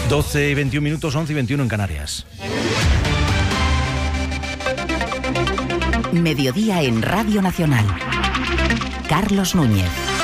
12 y 21 minutos, 11 y 21 en Canarias. Mediodía en Radio Nacional. Carlos Núñez.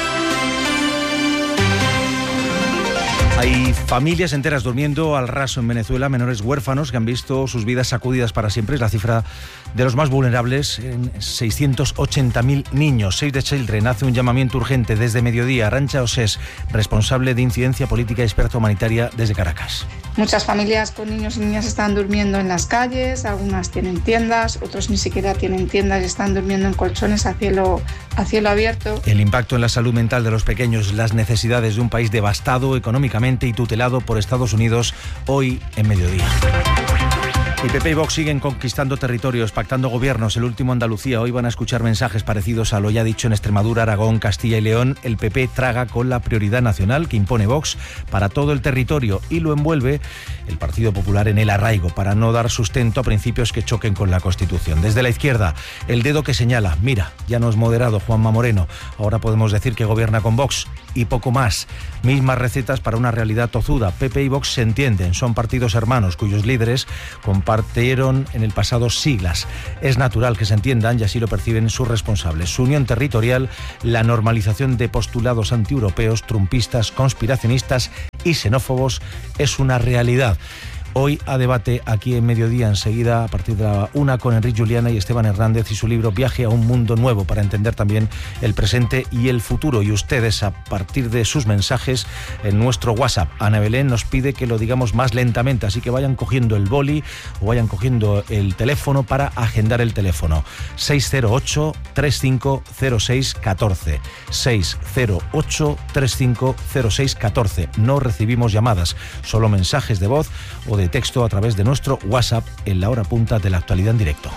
Hay familias enteras durmiendo al raso en Venezuela, menores huérfanos que han visto sus vidas sacudidas para siempre. Es la cifra de los más vulnerables, en 680.000 niños. Save the Children hace un llamamiento urgente desde mediodía. Arantxa Osés, responsable de incidencia política y experta humanitaria desde Caracas. Muchas familias con niños y niñas están durmiendo en las calles, algunas tienen tiendas, otros ni siquiera tienen tiendas y están durmiendo en colchones a cielo abierto. El impacto en la salud mental de los pequeños, las necesidades de un país devastado económicamente y tutelado por Estados Unidos, hoy en mediodía. Y PP y Vox siguen conquistando territorios, pactando gobiernos. El último Andalucía. Hoy van a escuchar mensajes parecidos a lo ya dicho en Extremadura, Aragón, Castilla y León. El PP traga con la prioridad nacional que impone Vox para todo el territorio y lo envuelve el Partido Popular en el arraigo para no dar sustento a principios que choquen con la Constitución. Desde la izquierda, el dedo que señala, mira, ya no es moderado Juanma Moreno, ahora podemos decir que gobierna con Vox y poco más. Mismas recetas para una realidad tozuda. PP y Vox se entienden, son partidos hermanos cuyos líderes compartieron en el pasado siglas. Es natural que se entiendan y así lo perciben sus responsables. Su unión territorial, la normalización de postulados antieuropeos, trumpistas, conspiracionistas y xenófobos es una realidad. Hoy a debate aquí en Mediodía, enseguida a partir de la 1 con Enrique Juliana y Esteban Hernández y su libro Viaje a un mundo nuevo para entender también el presente y el futuro. Y ustedes a partir de sus mensajes en nuestro WhatsApp. Ana Belén nos pide que lo digamos más lentamente, así que vayan cogiendo el boli o vayan cogiendo el teléfono para agendar el teléfono. 608-3506-14. 608-3506-14. No recibimos llamadas, solo mensajes de voz o de texto a través de nuestro WhatsApp en la hora punta de la actualidad en directo.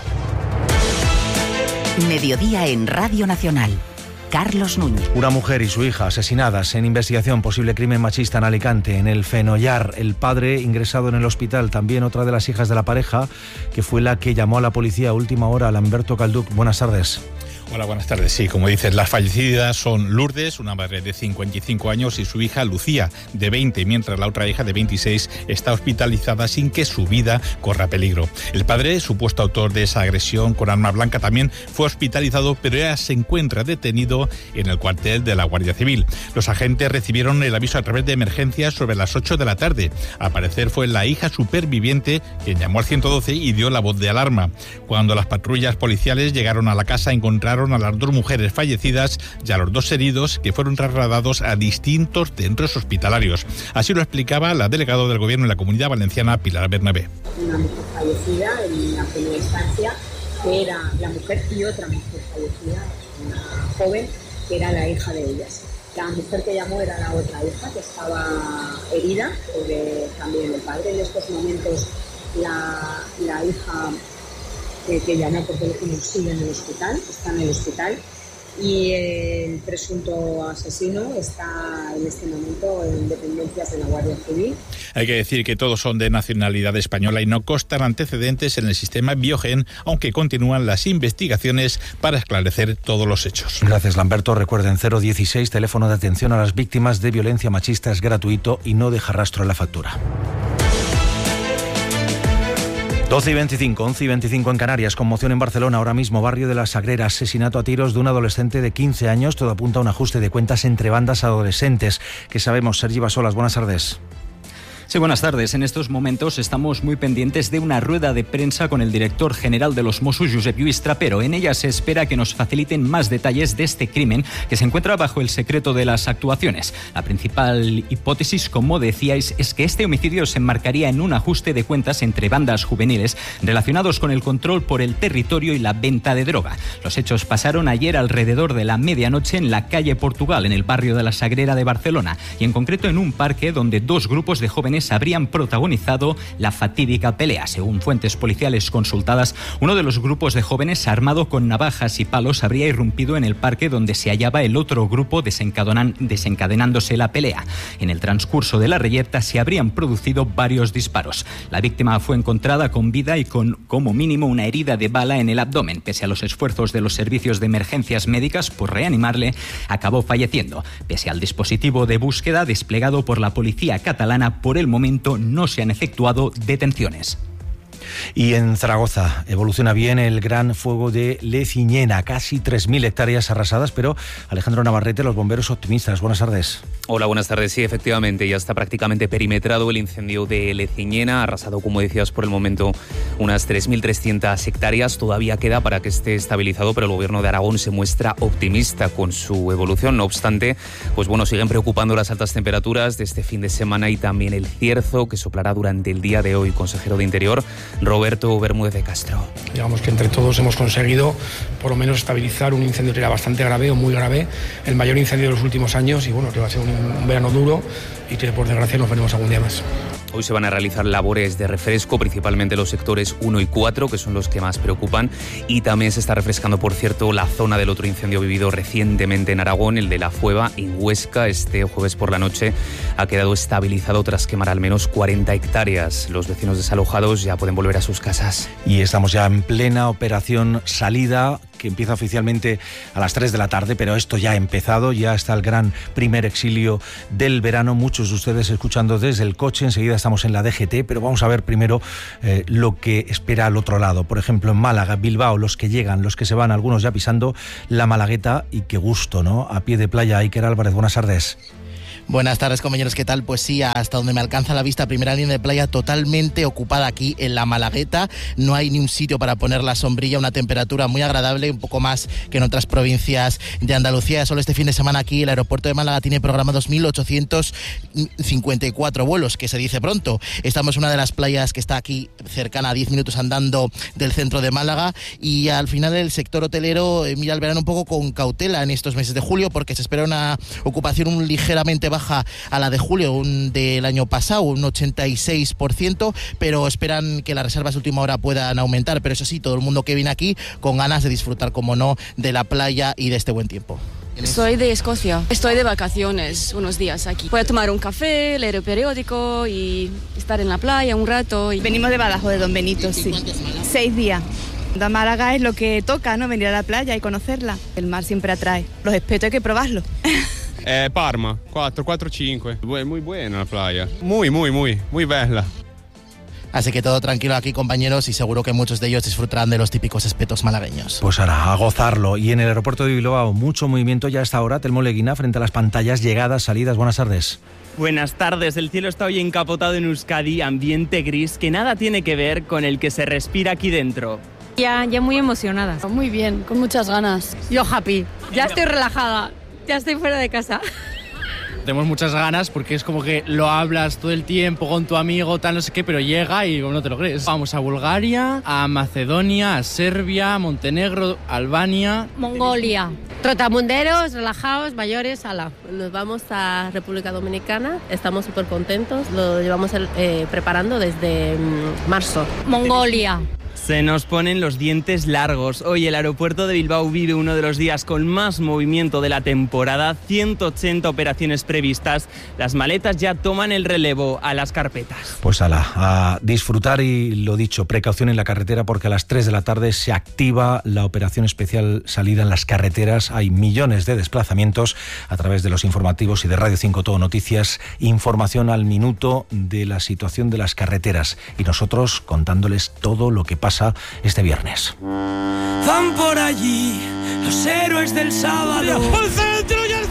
Mediodía en Radio Nacional. Carlos Núñez. Una mujer y su hija asesinadas en investigación, posible crimen machista en Alicante, en el Fenollar. El padre ingresado en el hospital. También otra de las hijas de la pareja, que fue la que llamó a la policía a última hora, Lamberto Calduc. Buenas tardes. Hola, buenas tardes. Sí, como dices, las fallecidas son Lourdes, una madre de 55 años, y su hija Lucía, de 20, mientras la otra hija de 26 está hospitalizada sin que su vida corra peligro. El padre, supuesto autor de esa agresión con arma blanca, también fue hospitalizado, pero ya se encuentra detenido en el cuartel de la Guardia Civil. Los agentes recibieron el aviso a través de emergencias sobre las 8 de la tarde. Al parecer fue la hija superviviente quien llamó al 112 y dio la voz de alarma. Cuando las patrullas policiales llegaron a la casa, encontraron a las dos mujeres fallecidas y a los dos heridos, que fueron trasladados a distintos centros hospitalarios. Así lo explicaba la delegada del Gobierno en la Comunidad Valenciana, Pilar Bernabé. Una mujer fallecida en la primera instancia, que era la mujer, y otra mujer fallecida, una joven, que era la hija de ellas. La mujer que llamó era la otra hija, que estaba herida, porque también el padre. En estos momentos la hija que llamó por teléfono sigue en el hospital, está en el hospital, y el presunto asesino está en este momento en dependencias de la Guardia Civil. Hay que decir que todos son de nacionalidad española y no constan antecedentes en el sistema Biogen, aunque continúan las investigaciones para esclarecer todos los hechos. Gracias, Lamberto. Recuerden, 016, teléfono de atención a las víctimas de violencia machista, es gratuito y no deja rastro en la factura. 12 y 25, 11 y 25 en Canarias. Conmoción en Barcelona, ahora mismo, barrio de la Sagrera. Asesinato a tiros de un adolescente de 15 años. Todo apunta a un ajuste de cuentas entre bandas adolescentes. ¿Qué sabemos? Sergi Basolas, buenas tardes. Sí, buenas tardes. En estos momentos estamos muy pendientes de una rueda de prensa con el director general de los Mossos, Josep Lluís Trapero. En ella se espera que nos faciliten más detalles de este crimen que se encuentra bajo el secreto de las actuaciones. La principal hipótesis, como decíais, es que este homicidio se enmarcaría en un ajuste de cuentas entre bandas juveniles relacionados con el control por el territorio y la venta de droga. Los hechos pasaron ayer alrededor de la medianoche en la calle Portugal, en el barrio de la Sagrera de Barcelona, y en concreto en un parque donde dos grupos de jóvenes habrían protagonizado la fatídica pelea. Según fuentes policiales consultadas, uno de los grupos de jóvenes, armado con navajas y palos, habría irrumpido en el parque donde se hallaba el otro grupo, desencadenándose la pelea. En el transcurso de la reyerta se habrían producido varios disparos. La víctima fue encontrada con vida y con, como mínimo, una herida de bala en el abdomen. Pese a los esfuerzos de los servicios de emergencias médicas por reanimarle, acabó falleciendo. Pese al dispositivo de búsqueda desplegado por la policía catalana, por el momento no se han efectuado detenciones. Y en Zaragoza evoluciona bien el gran fuego de Leciñena, casi 3.000 hectáreas arrasadas, pero Alejandro Navarrete, los bomberos optimistas. Buenas tardes. Hola, buenas tardes. Sí, efectivamente, ya está prácticamente perimetrado el incendio de Leciñena, arrasado, como decías, por el momento unas 3.300 hectáreas. Todavía queda para que esté estabilizado, pero el Gobierno de Aragón se muestra optimista con su evolución. No obstante, pues bueno, siguen preocupando las altas temperaturas de este fin de semana y también el cierzo que soplará durante el día de hoy. Consejero de Interior, Roberto Bermúdez de Castro. Digamos que entre todos hemos conseguido por lo menos estabilizar un incendio que era bastante grave o muy grave, el mayor incendio de los últimos años, y bueno, que va a ser un verano duro y que por desgracia nos veremos algún día más. Hoy se van a realizar labores de refresco, principalmente los sectores 1 y 4, que son los que más preocupan, y también se está refrescando, por cierto, la zona del otro incendio vivido recientemente en Aragón, el de La Fueva, en Huesca. Este jueves por la noche ha quedado estabilizado tras quemar al menos 40 hectáreas. Los vecinos desalojados ya pueden volver a sus casas. Y estamos ya en plena operación salida, que empieza oficialmente a las 3 de la tarde, pero esto ya ha empezado, ya está el gran primer exilio del verano. Muchos de ustedes escuchando desde el coche, enseguida estamos en la DGT, pero vamos a ver primero lo que espera al otro lado. Por ejemplo, en Málaga, Bilbao, los que llegan, los que se van, algunos ya pisando la Malagueta, y qué gusto, ¿no? A pie de playa. Iker Álvarez, buenas tardes. Buenas tardes, compañeros, ¿qué tal? Pues sí, hasta donde me alcanza la vista, primera línea de playa totalmente ocupada aquí en la Malagueta. No hay ni un sitio para poner la sombrilla, una temperatura muy agradable, un poco más que en otras provincias de Andalucía. Solo este fin de semana aquí el aeropuerto de Málaga tiene programados 1.854 vuelos, que se dice pronto. Estamos en una de las playas que está aquí cercana a 10 minutos andando del centro de Málaga, y al final el sector hotelero mira el verano un poco con cautela en estos meses de julio, porque se espera una ocupación ligeramente baja a la de julio del año pasado, un 86%, pero esperan que las reservas de última hora puedan aumentar. Pero eso sí, todo el mundo que viene aquí con ganas de disfrutar, como no, de la playa y de este buen tiempo. Soy de Escocia, estoy de vacaciones unos días aquí. Voy a tomar un café, leer el periódico y estar en la playa un rato. Venimos de Badajoz, de Don Benito, sí. 6 días. De Málaga es lo que toca, ¿no? Venir a la playa y conocerla. El mar siempre atrae. Los espetos hay que probarlos. Parma, 4-5. Muy buena la playa. Muy bella. Así que todo tranquilo aquí, compañeros, y seguro que muchos de ellos disfrutarán de los típicos espetos malagueños. Pues ahora, a gozarlo. Y en el aeropuerto de Bilbao, mucho movimiento ya a esta hora. Telmo Leguina, frente a las pantallas, llegadas, salidas. Buenas tardes. Buenas tardes. El cielo está hoy encapotado en Euskadi, ambiente gris que nada tiene que ver con el que se respira aquí dentro. Ya muy emocionada. Muy bien, con muchas ganas. Yo happy. Ya estoy relajada. Ya estoy fuera de casa. Tenemos muchas ganas porque es como que lo hablas todo el tiempo con tu amigo, tal, no sé qué, pero llega y no te lo crees. Vamos a Bulgaria, a Macedonia, a Serbia, a Montenegro, Albania. Mongolia. Trotamunderos, relajados, mayores, ala. Nos vamos a República Dominicana, estamos súper contentos, lo llevamos preparando desde marzo. Mongolia. Se nos ponen los dientes largos. Hoy el aeropuerto de Bilbao vive uno de los días con más movimiento de la temporada. 180 operaciones previstas. Las maletas ya toman el relevo a las carpetas. Pues a disfrutar, y lo dicho, precaución en la carretera, porque a las 3 de la tarde se activa la operación especial salida en las carreteras. Hay millones de desplazamientos a través de los informativos y de Radio 5 Todo Noticias. Información al minuto de la situación de las carreteras. Y nosotros contándoles todo lo que pasa este viernes. Van por allí los héroes del sábado. ¡Al centro y al